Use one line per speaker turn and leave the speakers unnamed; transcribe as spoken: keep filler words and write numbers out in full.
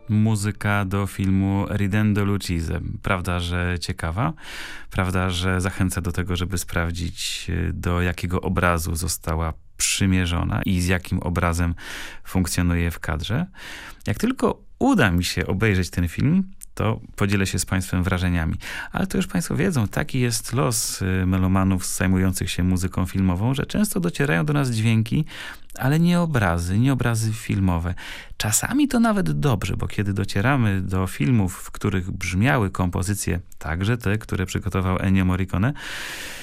muzyka do filmu Ridendo Lucise. Prawda, że ciekawa. Prawda, że zachęca do tego, żeby sprawdzić, do jakiego obrazu została przymierzona i z jakim obrazem funkcjonuje w kadrze. Jak tylko uda mi się obejrzeć ten film, to podzielę się z państwem wrażeniami. Ale to już państwo wiedzą, taki jest los melomanów zajmujących się muzyką filmową, że często docierają do nas dźwięki, ale nie obrazy, nie obrazy filmowe. Czasami to nawet dobrze, bo kiedy docieramy do filmów, w których brzmiały kompozycje, także te, które przygotował Ennio Morricone,